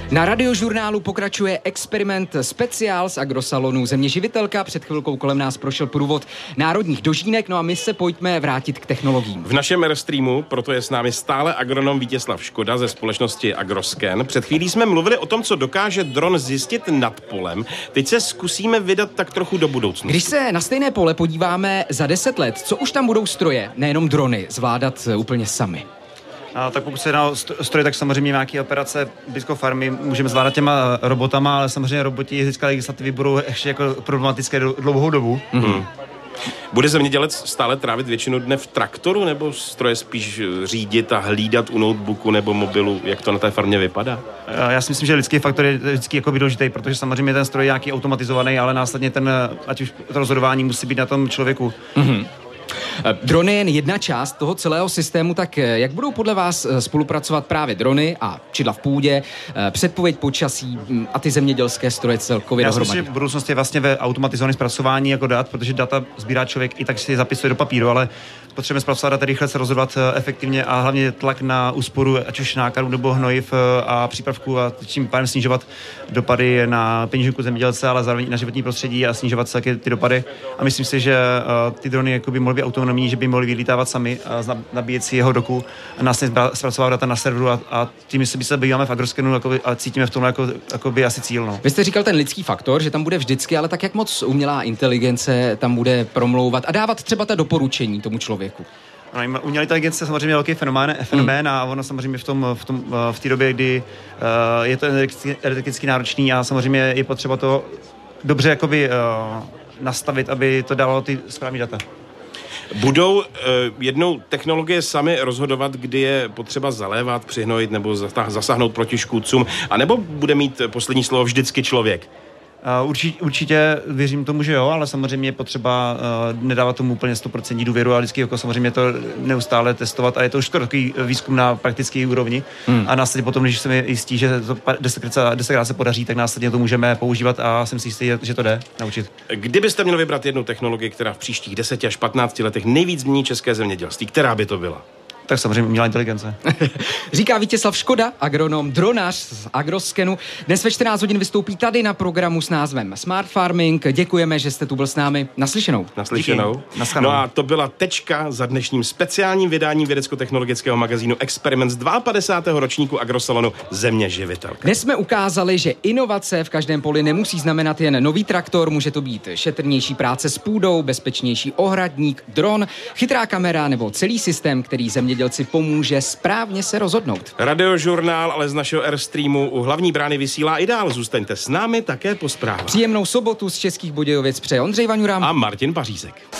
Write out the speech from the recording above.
Na Radiožurnálu pokračuje experiment speciál z agrosalonu Země živitelka. Před chvilkou kolem nás prošel průvod národních dožínek, no a my se pojďme vrátit k technologiím. V našem Airstreamu proto je s námi stále agronom Vítězslav Škoda ze společnosti Agrosken. Před chvílí jsme mluvili o tom, co dokáže dron zjistit nad polem. Teď se zkusíme vydat tak trochu do budoucnosti. Když se na stejné pole podíváme za 10 let, co už tam budou stroje, nejenom drony, zvládat úplně sami? Tak pokud se jedná o stroje, tak samozřejmě nějaké operace blízko farmy můžeme zvládat těma robotama, ale samozřejmě roboti z hlediska legislativy budou ještě jako problematické dlouhou dobu. Mm-hmm. Bude zemědělec stále trávit většinu dne v traktoru, nebo stroje spíš řídit a hlídat u notebooku nebo mobilu, jak to na té farmě vypadá? Já si myslím, že lidský faktor je vždycky jako důležitý, protože samozřejmě ten stroj je nějaký automatizovaný, ale následně ať už to rozhodování musí být na tom člověku. Mm-hmm. Drony je jen jedna část toho celého systému, tak jak budou podle vás spolupracovat právě drony a čidla v půdě, předpověď počasí a ty zemědělské stroje celkově dohromady? Já si myslím, že budoucnost je vlastně ve automatizovaném zpracování jako dat, protože data sbírá člověk i tak si je zapisuje do papíru, ale potřebujeme zpracovat data, rychle se rozhodovat efektivně a hlavně tlak na úsporu, ať už nákladů nebo hnojiv a přípravků a tím pádem snižovat dopady na peněženku zemědělce, ale zároveň i na životní prostředí a snižovat taky ty dopady. A myslím si, že ty drony jako by mohly být autonomní, že by mohly vylítávat sami a nabíjet si jeho doku a následně zpracovat data na serveru a tím se býváme v Agroskenu a cítíme v tom jako by asi cíl. No. Vy jste říkal ten lidský faktor, že tam bude vždycky, ale tak jak moc umělá inteligence tam bude promlouvat a dávat třeba ta doporučení tomu člověku? Umělá inteligence je samozřejmě velký fenomén a ono samozřejmě v té době, kdy je to energeticky náročný a samozřejmě je potřeba to dobře jakoby nastavit, aby to dalo ty správné data. Budou jednou technologie sami rozhodovat, kdy je potřeba zalévat, přihnojit nebo zasáhnout proti škůdcům, anebo bude mít poslední slovo vždycky člověk? Určitě věřím tomu, že jo, ale samozřejmě je potřeba nedávat tomu úplně 100% důvěru a vždycky jako samozřejmě to neustále testovat a je to už takový výzkum na praktické úrovni a následně potom, když jsme jistí, že to 10krát se podaří, tak následně to můžeme používat a jsem si jistý, že to jde naučit. Kdybyste měli vybrat jednu technologii, která v příštích 10 až 15 letech nejvíc změní české zemědělství, která by to byla? Tak samozřejmě umělá inteligence. Říká Vítězslav Škoda, agronom, dronář z Agroskenu. Dnes ve 14 hodin vystoupí tady na programu s názvem Smart Farming. Děkujeme, že jste tu byl s námi. Naslyšenou. No a to byla tečka za dnešním speciálním vydáním vědecko-technologického magazínu Experiment z 52. ročníku Agrosalonu Země živitelka. Dnes jsme ukázali, že inovace v každém poli nemusí znamenat jen nový traktor, může to být šetrnější práce s půdou, bezpečnější ohradník, dron, chytrá kamera nebo celý systém, který zemědělci pomůže správně se rozhodnout. Radiožurnál ale z našeho Airstreamu u hlavní brány vysílá i dál. Zůstaňte s námi také po zprávách. Příjemnou sobotu z Českých Budějovic přeje Ondřej Vaňura a Martin Pařízek.